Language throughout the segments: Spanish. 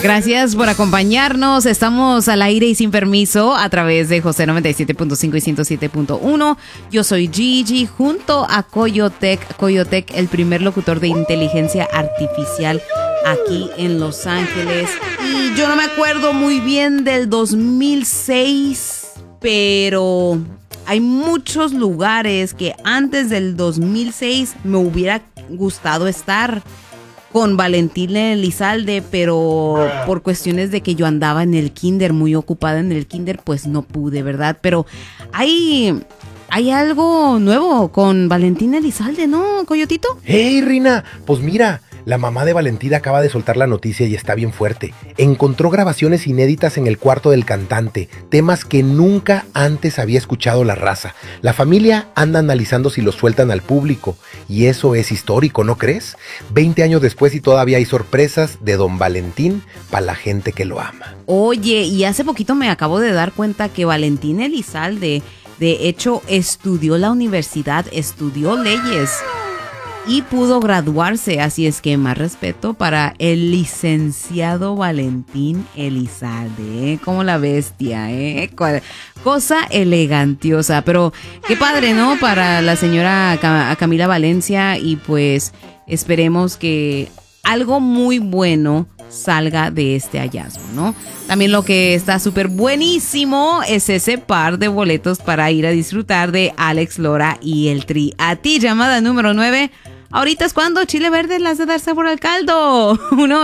Gracias por acompañarnos. Estamos al aire y sin permiso a través de José 97.5 y 107.1. Yo soy Gigi junto a Coyotec. Coyotec, el primer locutor de inteligencia artificial aquí en Los Ángeles. Y yo no me acuerdo muy bien del 2006, pero hay muchos lugares que antes del 2006 me hubiera gustado estar con Valentín Elizalde, pero por cuestiones de que yo andaba en el kinder, muy ocupada en el kinder, pues no pude, ¿verdad? Pero hay algo nuevo con Valentín Elizalde, ¿no, Coyotito? ¡Hey, Rina! Pues mira, la mamá de Valentín acaba de soltar la noticia y está bien fuerte. Encontró grabaciones inéditas en el cuarto del cantante, temas que nunca antes había escuchado la raza. La familia anda analizando si los sueltan al público, y eso es histórico, ¿no crees? 20 años después y todavía hay sorpresas de Don Valentín para la gente que lo ama. Oye, y hace poquito me acabo de dar cuenta que Valentín Elizalde, de hecho, estudió la universidad, estudió leyes y pudo graduarse, así es que más respeto para el licenciado Valentín Elizalde, ¿eh? Como la bestia, ¿eh? Cosa elegantiosa, pero qué padre, ¿no? Para la señora Camila Valencia, y pues esperemos que algo muy bueno salga de este hallazgo, ¿no? También lo que está súper buenísimo es ese par de boletos para ir a disfrutar de Alex Lora y el Tri. A ti, llamada número 9. Ahorita es cuando Chile Verde las de dar sabor al caldo.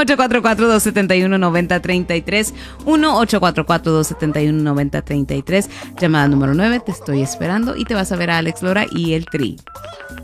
1-844-271-9033. 1-844-271-9033. Llamada número 9, te estoy esperando y te vas a ver a Alex Lora y el Tri.